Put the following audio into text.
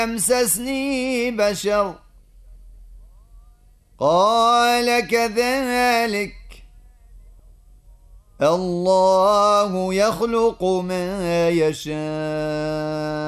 يمسسني بشر قال كذلك الله يخلق ما يشاء